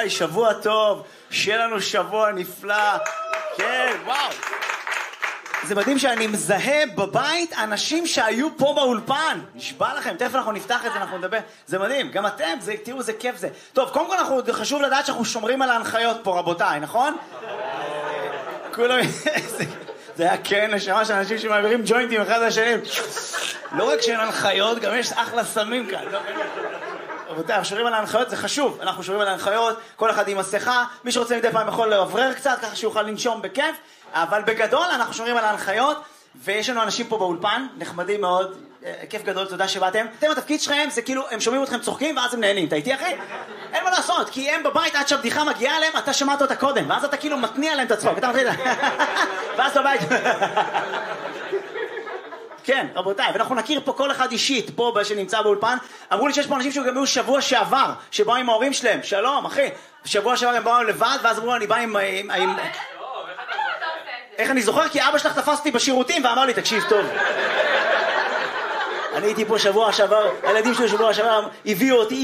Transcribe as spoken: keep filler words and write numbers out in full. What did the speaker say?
היי, שבוע טוב, שיהיה לנו שבוע נפלא. כן, וואו. זה מדהים שאני מזהה בבית אנשים שהיו פה באולפן. נשבע לכם, תכף אנחנו נפתח את זה, אנחנו נדבר. זה מדהים, גם אתם, זה, תראו, זה כיף זה. טוב, קודם כל אנחנו, חשוב לדעת שאנחנו שומרים על ההנחיות פה, רבותיי, נכון? כולם... זה היה כן נשמה של אנשים שמעבירים ג'וינטים אחד לשני. לא רק שאין הנחיות, גם יש אחלה סמים כאן. רבותיי, אנחנו שומרים על ההנחיות, זה חשוב. אנחנו שומרים על ההנחיות, כל אחד עם מסכה. מי שרוצה מדי פעם יכול לעברר קצת, ככה שיוכל לנשום בכיף. אבל בגדול אנחנו שומרים על ההנחיות, ויש לנו אנשים פה באולפן, נחמדים מאוד, כיף גדול, תודה שבאתם. אתם, התפקיד שלכם זה כאילו, הם שומעים אתכם צוחקים ואז הם נהנים. אתה איתי אחי? אין מה לעשות, כי הם בבית עד שהבדיחה מגיעה אליהם, אתה שמעת אותה קודם, ואז אתה כאילו מתניע להם את הצחוק. אתה מתחיל, ואז בבית. כן, רבותיי, ואנחנו נכיר פה כל אחד אישית, פה שנמצא באולפן. אמרו לי שיש פה אנשים שגם היו שבוע שעבר, שבאו עם ההורים שלהם. שלום, אחי. שבוע שעבר הם באו לבד, ואז אמרו, אני בא עם... איך אני זוכר? כי אבא שלך תפסתי בשירותים ואמר לי, תקשיב טוב. אני הייתי פה שבוע שעבר, הילדים שלי שבוע שעבר הביאו אותי,